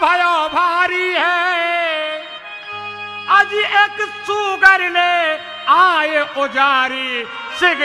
भयो भारी है। आज एक सुगर ने आए उजारी